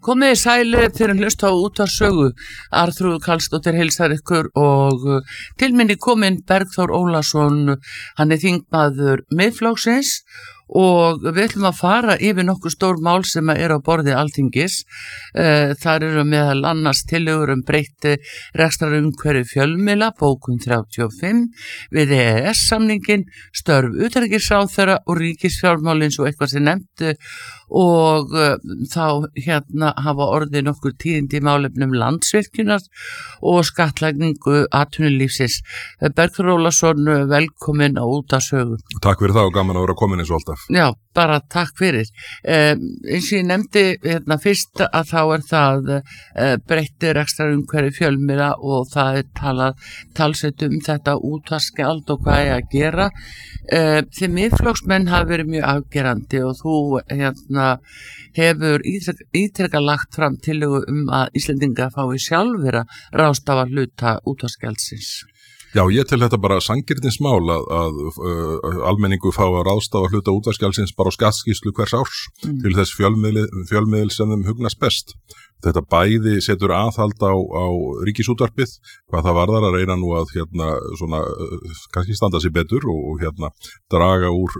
Komið sæli fyrir að hlusta á útvarpssögu. Arnþrúður Karlsdóttir heilsar ykkur og til minni kominn Bergþór Ólason, hann þingmaður Miðflokksins og við ætlum að fara yfir nokkuð stór mál sem á borði Alþingis. Þar eru meðal annars tillögur breytt rekstrarumhverfi fjölmiðla, bókun 35, við EES-samningin, störf utanríkisráðherra og ríkisfjármálins og eitthvað sem nefnt og þá hafa orðið nokkur tíðindi í málefnum Landsvirkjunar og skattlagningu atvinnulífsins. Bergþór Ólason, velkomin á útvarpssögu. Takk fyrir það og gaman að vera komin eins og alltaf. Já, bara takk fyrir. Eins og ég nefndi fyrst að þá það breytti rekstrarumhverfi fjölmiðla og það talsveit þetta útvarpsgjald og hvað að gera. Þið Miðflokksmenn hafa verið mjög afgerandi og þú hefur ítrekað lagt fram tillögu að Íslendingar fái sjálfir að ráðstafa hluta útvarpsgjaldsins. Já, ég tel þetta bara sanngirnismál að almenningu fá að ráðstafa hluta útvarpsgjaldsins bara á skattskýrslu hvers árs til þess fjölmiðil sem þeim hugnast best. Þetta bæði setur aðhald á ríkisútvarpið, hvað það varðar að reyna nú að kannski standa sér betur og draga úr,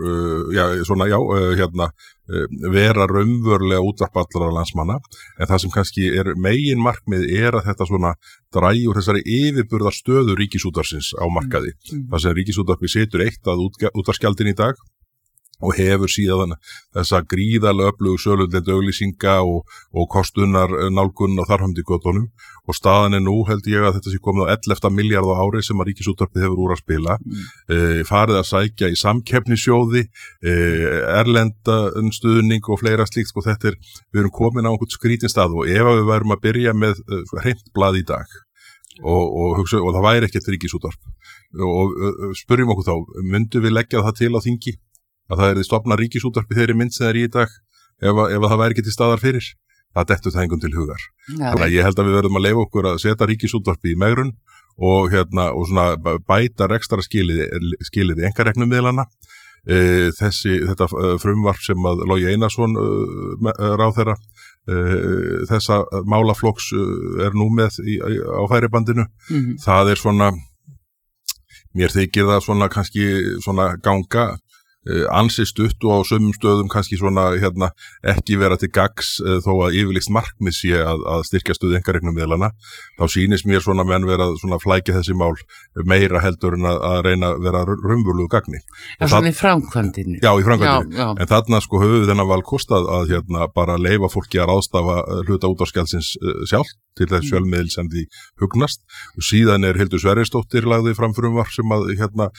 vera raunverulega útvarp allra landsmanna, en það sem kannski megin markmið að þetta dragi úr þessari yfirburðar stöðu ríkisútvarpsins á markaði. Það sem ríkisútvarpið setur eitt að útvarpsgjaldin í dag og hefur síðan þessa gríðarlega öflugu söludeld auglýsinga og kostunar nálgun og þarfandi götunum og staðan nú held ég að þetta sé komið á 11 milljarð á ári sem að ríkisútvarpið hefur úr að spila, farið að sækja í samkeppnissjóði, erlenda stuðning og fleira slíkt, og við erum komin á einhvern skrítin stað og ef við værum að byrja með hreint blað í dag og það væri ekkert ríkisútvarp og spyrjum okkur þá, myndum við leggja það til á þingi að það stofnað ríkisútvarpi þeirri mynd sem í dag ef það væri ekki til staðar fyrir, það dettur það engum til hugar. Þannig að ég held að við verðum að leyfa okkur að setja ríkisútvarpi í megrun og bæta rekstara skilyrði einkareknum miðlana. Þetta frumvarp sem að Logi Einarsson ráðherra þessa málaflokks nú með á færibandinu, það mér þykir það kannski ganga ansi stutt og á sömum stöðum kannski ekki vera til gagns þó að yfirleitt markmið sé að styrkja stöðu einkareknum miðlana. Þá sýnist mér menn vera að flækja þessi mál meira heldur en að reyna að vera raunverulegu gagni. Já, svona í framkvæmdinni. Já, í framkvæmdinni. Já. En þarna höfum við þennan valkost að bara leyfa fólki að ráðstafa hluta útvarpsgjaldsins sjálft til þess fjölmiðil sem því hugnast. Og síðan Hildur Sverrisdóttir lagði fram frumvarp sem að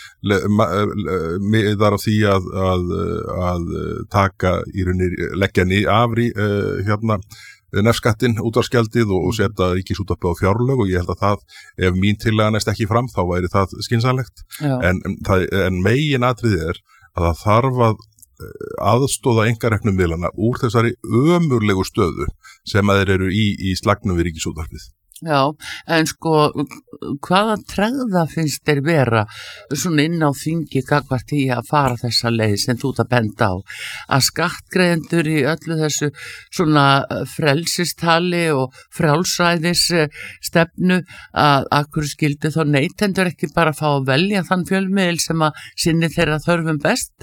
miðar af því að taka í rauninni, leggja af nefskattinn, útvarpsgjaldið og setja ríkisútvarpið á fjárlög og ég held að það, ef mín tillaga næst ekki fram, þá væri það skynsamlegt. En megin atriði að það þarf að aðstoða einkareknum miðlana úr þessari ömurlegu stöðu sem að þeir eru í slagnum við ríkisútvarpið. Já, en hvaða tregða finnst þér vera inn á þingi gagnvart því að fara þessa leið sem þú ert að benda á, að skattgreiðendur í öllu þessu frelsistali og frjálsræðisstefnu að hverju skildi þá neytendur ekki bara fá að velja þann fjölmiðil sem að sinni þeirra þörfum best?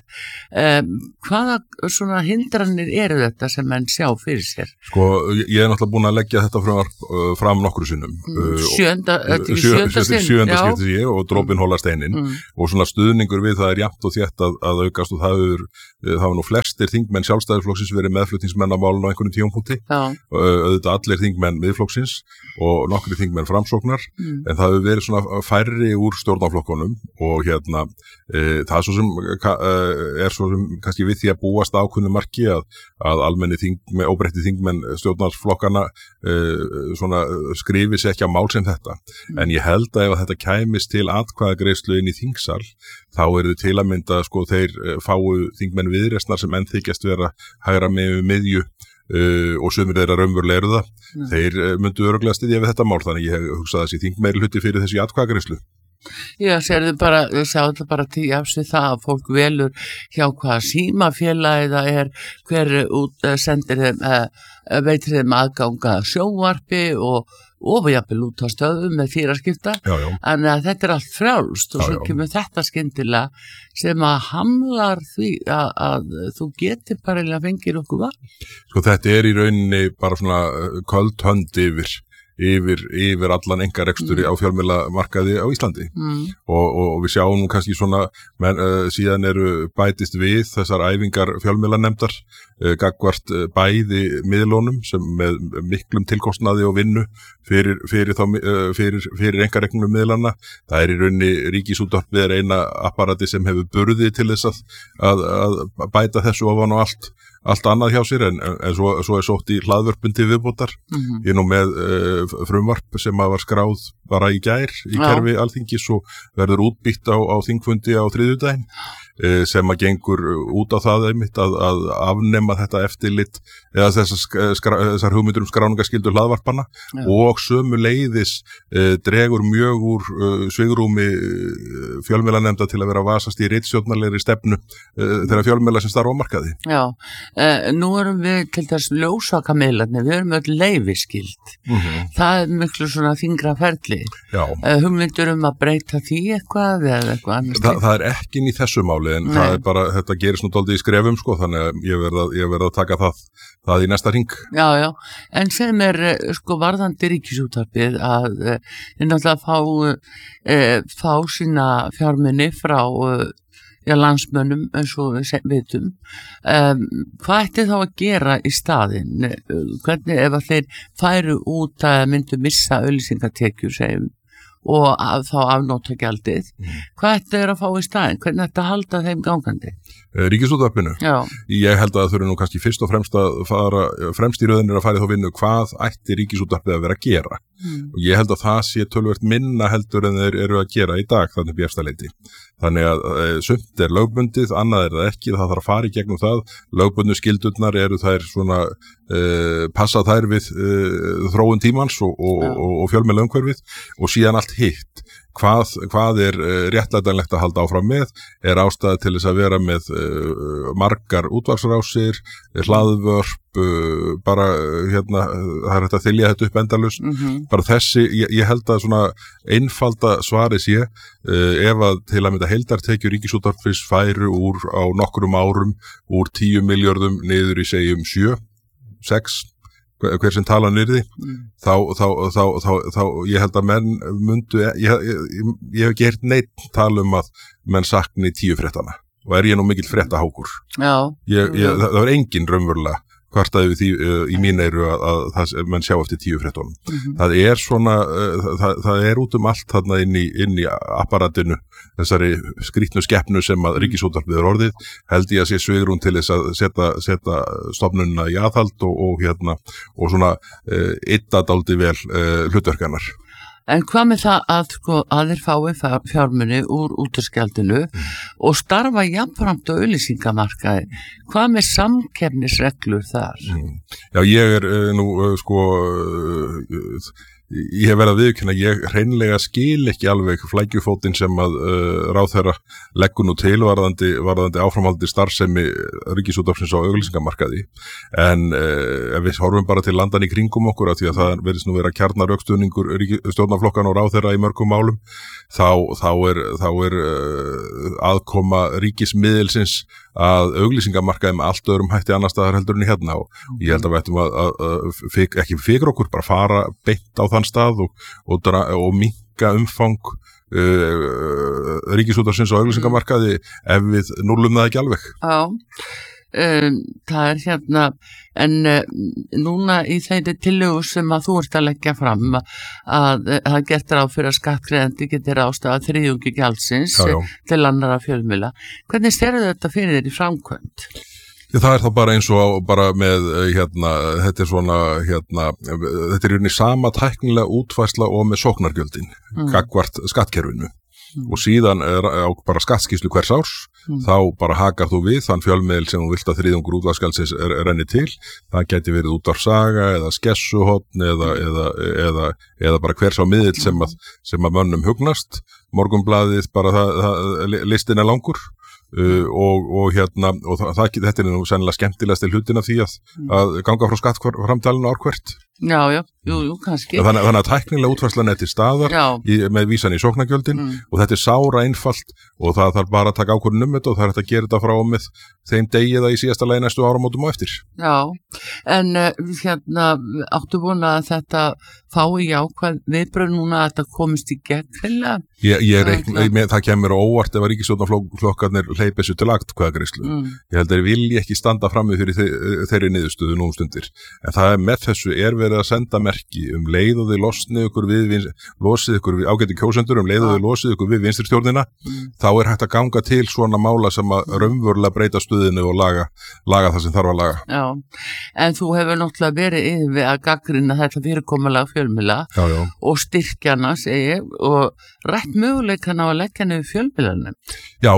Hvaða hindranir eru þetta sem menn sjá fyrir sér? Ég náttúrulega búin að leggja þetta fram nokkru sinnum. Sjöunda skipti ég og dropinn hola steinin og stuðningur við það jafnt og þétt að aukast og það hafa nú flestir þingmenn Sjálfstæðisflokksins verið meðflutningsmenn á málinu á einhvernum tímapunkti, auðvitað allir þingmenn Miðflokksins og nokkri þingmenn Framsóknar, en það hefur verið færri úr stjórnarflokkunum og það svo sem svo sem kannski við því að búast ákveðnu marki að almenni óbreytti þingmenn stjórnarflokkana skrifi sér ekki á mál sem þetta. En ég held að ef þetta kæmist til atkvæðagreiðslu inn í þingsal, þá þið til að mynda þeir fáu þingmenn Viðreisnar sem enn þykjast vera hægra með miðju og sumir þeirra raunverulega eru það. Þeir myndu örugglega styðja við þetta mál, þannig ég hugsa þessi þingmeirihluti fyrir þessi atkvæðagreiðslu. Já, sjáðu bara til af sig það að fólk velur hjá hvaða símafélagi það hver sendir þeim, veitir þeim aðganga sjónvarpi og jafnvel út á stöðum með fyrirskipta, en þetta allt frjálst og svo kemur þetta skyndilega sem að hamlar því að þú getur bara að fengja nokkuð val. Sko þetta í rauninni bara svona köld hönd yfir allan engarekstur á fjölmiðlamarkaði á Íslandi og við sjáum nú kannski svona síðan bætist við þessar æfingar fjölmiðlanefndar gagnvart bæði miðlunum sem með miklum tilkostnaði og vinnu fyrir engaregnum miðlana. Það í rauninni Ríkisútvarpið eina apparati sem hefur burði til þess að bæta þessu ofan og allt annað hjá sér en svo sótt í hlaðvörpun til viðbótar. Ég nú með frumvarp sem var skráð bara í gær í kerfi Alþingis og verður útbýtt á þingfundi á þriðjudaginn sem að gengur út á það einmitt að afnema þetta eftirlit eða þessar hugmyndur skráningarskyldu hlaðvarpanna og sömuleiðis dregur mjög úr svigrúmi fjölmiðlanefnda til að vera að vasast í ritstjórnarlegri stefnu þeirra fjölmiðla sem starfa á markaði. Já, nú erum við til þess ljósvakamiðlarnir, við erum öll leyfiskyld. Það miklu svona þyngra ferli. Hugmyndur að breyta því eitthvað eða eitthvað annars. Það ekki inn í þessu máli en það bara, þetta gerist nú dálítið í skrefum sko, þannig að ég verð að taka það í næsta hring. Já, en sem sko varðandi Ríkisútvarpið að náttúrulega fá sína fjármuni frá landsmönnum eins og við vitum. Hvað ætti þá að gera í staðinn? Hvernig ef að þeir færu út að myndu missa auglýsingatekjur segjum og þá afnóttagjaldið. Hvað ætti að fá í staðinn? Hvernig ætti að halda þeim gangandi? Ríkisútvarpinu? Já. Ég held að það þurfi nú kannski fyrst og fremst að fara, fremst í röðinni að fara í þá vinnu hvað ætti Ríkisútvarpið að vera að gera. Og ég held að það sé töluvert minna heldur en þeir eru að gera í dag þannig upp í efsta leyti. Þannig að sumt lögbundið, annað það ekki, það þarf að fara í gegnum það. Lögbundnu skildurnar eru þær svona passa þær við þróun tímans og fjölmiðlaumhverfið og síðan allt hitt. Hvað réttlætanlegt að halda áfram með, ástæða til þess að vera með margar útvarpsrásir, hlaðvörp, bara það hægt að þylja þetta upp endalaust. Bara þessi, ég held að svona einfalda svari sé, ef að til að mynda heildartekjur Ríkisútvarpsins færu á nokkrum árum úr 10 milljörðum niður í segjum 7, 6, hver sem tala nyrði, þá ég held að menn mundu, ég hef ekki heyrt neitt tala að menn sakni 10 fréttana og ég nú mikill fréttahákur. Það var engin raunverulega kvartaði við því í mín eyru að það menn sjá eftir 10 fréttunum. Það svona, það út allt þarna inn í apparatinu, þessari skrýtnu skeppnu sem að Ríkisútvarpið orðið, held ég að sé svigrúm til þess að setja stofnunina í aðhald og svona ytta dálítið vel hlutverkanar. En hvað með það að þeir fái fjármuni úr útvarpsgjaldinu og starfa jafnframt á auglýsingamarkaði? Hvað með samkeppnisreglur þar? Já, ég nú ég hef verið að viðurkenna, ég hreinlega skil ekki alveg flækjufótinn sem að ráðherra leggur nú til varðandi áframhaldi starfsemi Ríkisútvarpsins á auglýsingamarkaði. En ef við horfum bara til landan í kringum okkur af því að það verðist nú vera kjarnarökstuðningur stjórnarflokkan og ráðherra í mörgum málum, þá er aðkoma ríkismiðilsins að auglýsingamarkaði með allt öðrum hætti annar staðar heldur en í hérna og ég held að við ættum að ekki fikra okkur, bara fara beint á þann stað og minnka umfang Ríkisútvarpsins á auglýsingamarkaði ef við núllum það ekki alveg. Það en núna í þeirri tillögu sem að þú ert að leggja fram að það getur fyrir að skattgreiðandi getur ástæða þriðjungi gjaldsins til annarra fjölmiðla. Hvernig sterðu þetta fyrir þér í framkvæmd? Það þá bara eins og bara með þetta svona þetta í sama tæknilega útfærsla og með sóknargjöldin gagnvart skattkerfinu. og síðan á bara skattskýrslu hvers árs, þá bara hakar þú við þann fjölmiðil sem þú vilt að þriðjungur útvarpsgjaldsins renni til. Það gæti verið Útvarpssaga eða Skessuhorn eða bara hver sá miðill sem að mönnum hugnast. Morgunblaðið, bara listin langur. Þetta er nú sennilega skemmtilegast til hlutina því að ganga frá skattframtalinu ár hvert. Já, jú, kannski. Þannig að tæknilega útfærslan til staðar með vísan í sóknargjöldin og þetta er sára einfalt og það þarf bara að taka ákvörðun þetta og það er hægt að gera þetta frá og með þeim degi eða í síðasta lagi næstu áramótum á eftir. Já, en áttu vona að þetta fái jákvæð viðbrögð núna að þetta komist í gegn hreinlega? Það kemur á óvart ef að ríkisstjórnarflokkarnir hleypi þessu til atkvæðagreiðslu. Ég held að þeir vilji ekki standa frammi fyrir þeirri niðurstöðu nú stundir. En það er með þessu verið að senda merki leið og þið losið ykkur við ágæti kjósendur, leið og þið losið ykkur við vinstri stjórnina, þá er hægt að ganga til svona mála sem að raunverulega breyta stuðinu og laga það sem þarf að laga. Já, en þú hefur náttúrulega verið yfir að gagnrýna þetta fyrirkomulag fjölmiðla og styrkjana, segi og rætt möguleikana á að leggja niður fjölmiðlanum. Já,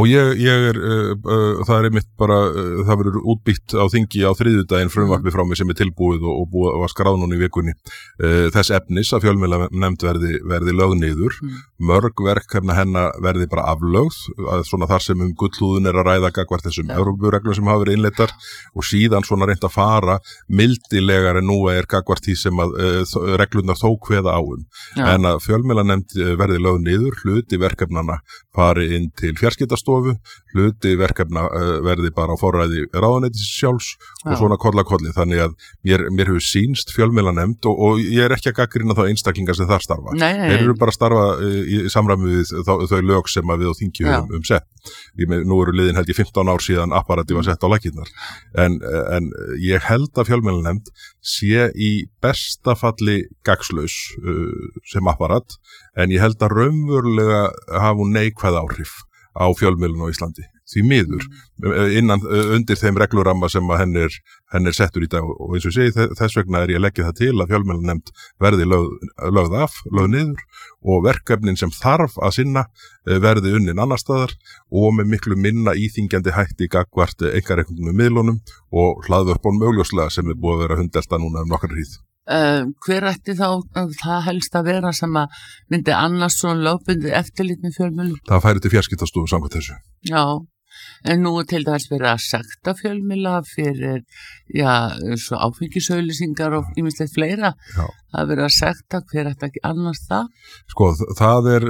það er einmitt bara, það verður útbýtt á þingi á þriðjudaginn frumvarpi frá mig sem er tilbúið og var skráð núna í vikunni. Þess efnis að fjölmiðlanefnd verði lögð niður, mörg verkefna hennar verði bara aflögð, svona þar sem gullhúðun er að ræða gagnvart þessum Evrópureglum sem hafa verið innleiddar og síðan svona reynt að fara mildilegar en nú er gagnvart því sem að reglurnar þó kveða á en að fjölmiðlanefnd verði lögð niður, hluti verkefnana fari inn til fjarskiptastofu, hluti verkefna verði bara á forræði ráðuneytis sjálfs og svona kolli, þannig að mér hefur sýnst fjölmiðlanefnd og ég er ekki að gagnrýna þá einstaklingar sem þar starfa. Þeir eru bara að starfa í samræmi við þau lög sem að við á þingi höfum sett. Nú eru liðin held ég 15 ár síðan apparati var sett á laggirnar. En ég held að fjölmiðlanefnd sé í besta falli gagnslaus sem apparat, en ég held að raunverulega hafa hún neikvæð áhrif á fjölmiðlun á Íslandi. Því miður, undir þeim regluramma sem að henn er settur í dag og eins og ég segi þess vegna er ég að leggja það til að fjölmiðlanefnd verði lögð niður og verkefnin sem þarf að sinna verði unnin annar staðar og með miklu minna íþingjandi hætti gagnvart einkarekningum miðlunum og hlaðvörpunum augljóslega sem er búið að vera hundelta núna nokkra hríð. Hver ætti þá það helst að vera sem að myndi annars svona lögbundið eftirlit með fjölmiðlum? Það færi til fjarskiptastofu samkvæmt þessu. Já, en nú til dæmis verið að sekta fjölmiðla fyrir, svo áfengisauglýsingar og ýmislegt fleira. Það verið að sekta, hver ætti ekki annars það? Sko, það er,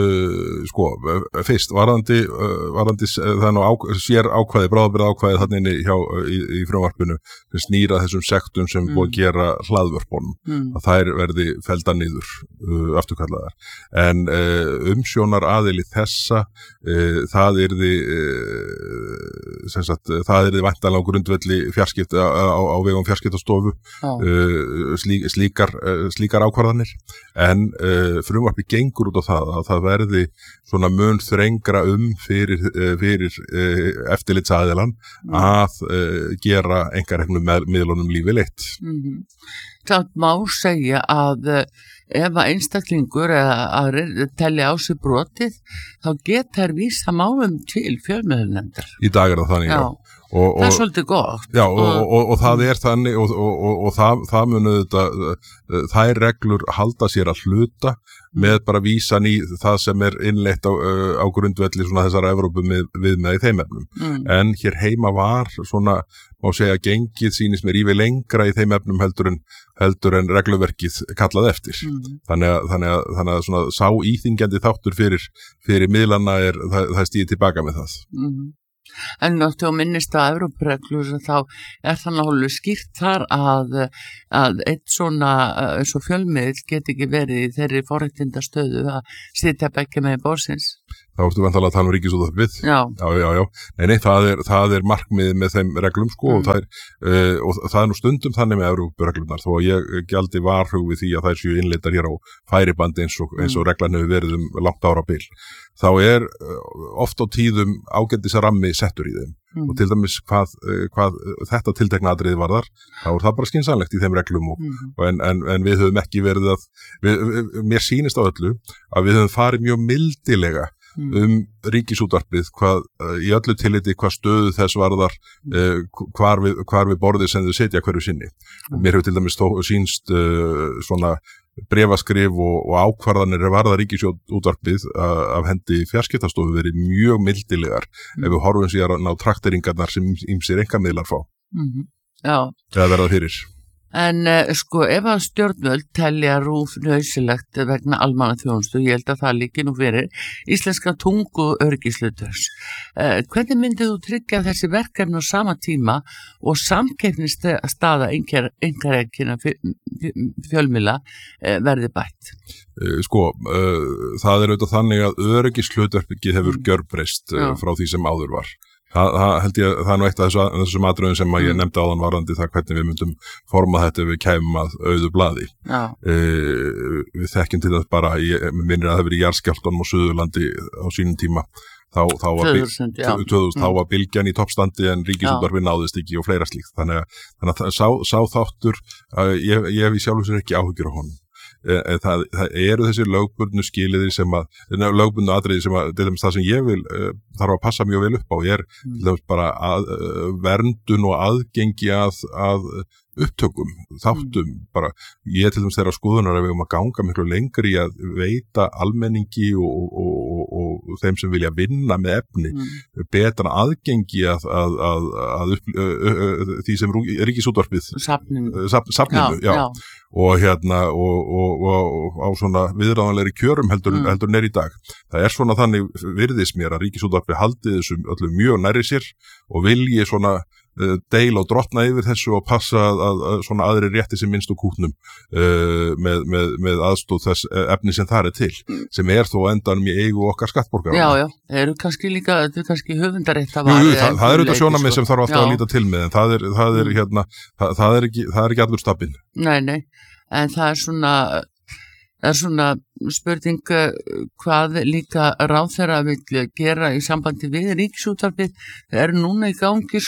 fyrst, varðandi það er nú sér ákvæði, bráðabirgða ákvæði þarna inni í frumvarpinu sem snýra þessum sektum sem búið að gera hlaðvörpunum, að þær verði felda niður, afturkallaðar. En umsjónar aðili þessa, það yrði væntanlega á grundvelli fjarskipta á vegum fjarskiptastofu, slíkar ákvarðanir, en frumvarpi gengur út á það að það verði svona mun þrengra fyrir eftirlitsaðilann að gera einkareknum miðlunum lífi leitt. Það má segja að ef að einstaklingur eða aðrir telja á sig brotið, þá geta þær vísa málum til fjölmiðlanefndar. Í dag er það þannig, já. Það er svolítið gott. Já, og það er þannig og það munu þetta, þær reglur halda sér að hluta með bara vísan í það sem er innleitt á grundvelli svona þessara Evrópu viðmið í þeim efnum. En hér heima var svona, má segja, gengið sýnist mér yfir lengra í þeim efnum heldur en regluverkið kallað eftir. Þannig að svona sá íþingjandi þáttur fyrir miðlana það er stíð tilbaka með það. En náttúrulega á minnist að Evrópureglur þá er það náttúrulega skýrt þar að eitt svona eins og fjölmiðl get ekki verið í þeirri forréttindastöðu að sitja beggja með borðsins. Þá ertu vantanlega að tala ríkisútvarpið. Já. Nei, það er markmið með þeim reglum og það er nú stundum þannig með Evrópureglunar þó að ég gjaldi varhug við því að þær séu innleiddar hér á færibandi eins og reglan hefur verið langt árabil. Þá er oft á tíðum ágætisrammi settur í þeim og til dæmis hvað þetta tiltekna atriði varðar, þá er það bara skynsamlegt í þeim reglum en við höfum ekki verið mér sýnist á öllu að við höfum farið mjög mildilega ríkisútvarpið, í öllu tilliti hvað stöðu þess varðar, hvar við borðið sem þau setja hverju sinni. Mér hefur til dæmis sýnst svona bréfaskrif og ákvarðanir varða ríkisútvarpið af hendi fjarskiptastofu verið mjög mildilegar ef við horfum síðan á trakteringarnar sem ýmsir einkamiðlar fá. Já. Eða verða fyrir. En sko, ef að stjórnvöld telja RÚV nauðsynlegt vegna almannaþjónustu, ég held að það líki nú fyrir íslenska tungu öryggishlutverks. Hvernig myndið þú tryggja þessi verkefni á sama tíma og samkeppnisstaða einkarekinna fjölmiðla verði bætt? Sko, það auðvitað þannig að öryggishlutverkið hefur gjörbreyst frá því sem áður var. Það held ég, það nú eitt af þessum atriðum sem ég nefndi áðan varðandi það hvernig við myndum forma þetta ef við kæmum að auðu blaði. Við þekkjum til þess bara, minnir að það verið í jarðskjálftanum á Suðurlandi á sínum tíma, þá var bylgjan í toppstandi en ríkisútvarpið náðist ekki og fleira slíkt. Þannig að sá þáttur, ég hef í sjálfu sér ekki áhyggjur á honum. Það eru þessi lögbundnu skilyrði lögbundnu atriði sem til dæmis það sem ég þarf að passa mjög vel upp á til dæmis bara verndun og aðgengi að upptökum, þáttum bara, ég til dæmis þeirra skoðunar að við að ganga miklu lengri í að veita almenningi og þeim sem vilja vinna með efni betra aðgengi að því sem ríkisútvarpið safninu, já. Og á svona viðráðanlegri kjörum heldur í dag. Það svona þannig virðist mér að ríkisútvarpið haldi þessum öllum mjög nærri sér og vilji svona deila og drottna yfir þessu og passa að svona aðri rétti sem minnst úr kútnum með aðstóð þess efni sem það til, sem þó endanum í eigu okkar skattborgara. Já, eru kannski líka, þetta kannski höfundarétt að varði. Það auðvitað sjónarmið sem þarf alltaf að líta til með, en það er ekki allur stabbinn. Nei, en það er svona spurning hvað líka ráðherra vill gera í sambandi við ríkisútvarpið. Það eru núna í gangi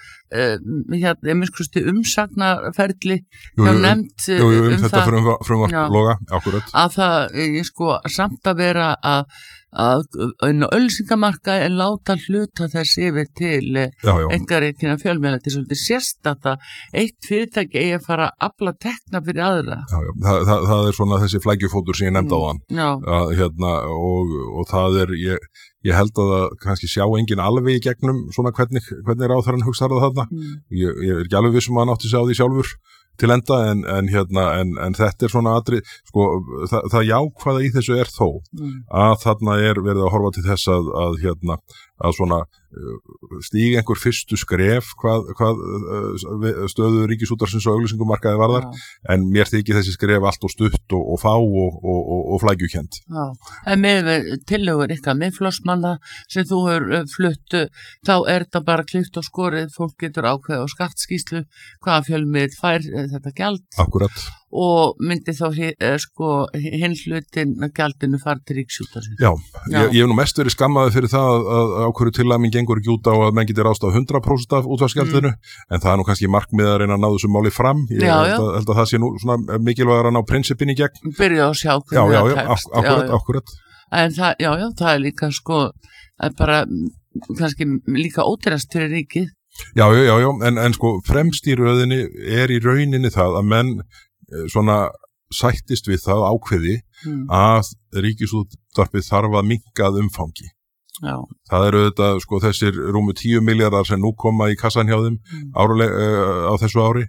umsagnarferli hjá nefnd þetta frumvarp loga, akkurat. Að það samt að vera að auglýsingamarkaði en láta hluta þess yfir til einkarekinna fjölmiðla til svolítið sérstætt að eitt fyrirtæki eigi að fara að afla tekna fyrir aðra. Það er svona þessi flækjufótur sem ég nefndi á þann og það ég held að það kannski sjá enginn alveg í gegnum svona hvernig ráðherrann hugsar það þarna. Ég er ekki alveg viss að hann átti sig á því sjálfur til enda en þetta er svona atrið, sko, það jákvæða í þessu þó að þarna verið að horfa til þess að svona stíga einhver fyrstu skref hvað stöðu ríkisútvarpsins og auglýsingamarkaði varðar, en mér þykir þessi skref allt og stutt og fá og flækjukennt. En með tillögur ykkar Miðflokksmanna sem þú hefur flutt, þá þetta bara klippt og skorið, fólk getur ákveðið á skattskýrslu hvaða fjölmiðill fær þetta gjald. Akkurat. Og myndi þá hinn hlutin að gjaldinu fara til ríkisútvarpsins. Já, ég hef nú mest verið skammaði fyrir það að ákveður tillæming gengur ekki út á að menn geti ráðst á 100% af útvarpsgjaldinu, en það nú kannski markmið að reyna að ná þessu máli fram. Ég held að það sé nú svona mikilvægur að ná prinsipin í gegn. Byrja að sjá hvernig það tekst. Akkurat. En það er líka bara kannski líka ódýrast fyrir ríkið. Já, en fremst í röðinni í rauninni það að menn svona sættist við það ákveði að ríkisútvarpið þarf að minnka að umfangi. Já. Það auðvitað þessir rúmu 10 milljarðar sem nú koma í kassan hjá þeim á þessu ári.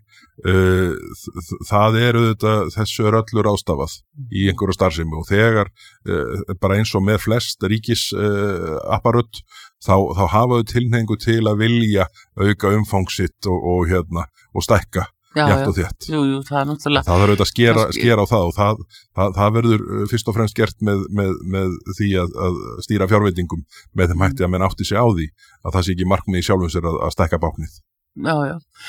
Það auðvitað þessu öllur ástafað í einhverju starfsemi og þegar bara eins og með flest ríkisapparöt þá hafa þau tilhneigingu til að vilja auka umfang sitt og stækka. Jæmt og þétt. Jú, það er náttúrulega. Það verður auðvitað að skera á það og það verður fyrst og fremst gert með því að stýra fjárveitingum með þeim hætti að menn átti sig á því að það sé ekki markmið í sjálfum sér að stækka báknið. Já.